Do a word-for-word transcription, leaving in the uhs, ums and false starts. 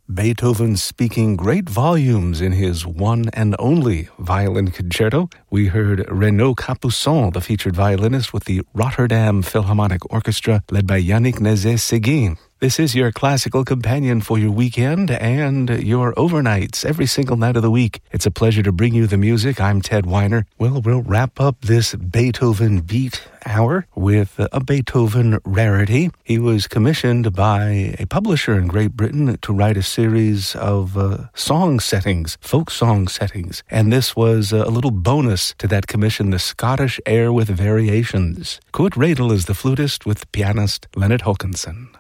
Beethoven speaking great volumes in his one and only violin concerto. We heard Renaud Capuçon, the featured violinist with the Rotterdam Philharmonic Orchestra, led by Yannick Nézet-Séguin. This is your classical companion for your weekend and your overnights every single night of the week. It's a pleasure to bring you the music. I'm Ted Weiner. Well, we'll wrap up this Beethoven Beat hour with a Beethoven rarity. He was commissioned by a publisher in Great Britain to write a series of uh, song settings, folk song settings. And this was a little bonus to that commission, the Scottish Air with Variations. Kurt Radel is the flutist with pianist Leonard Håkansson.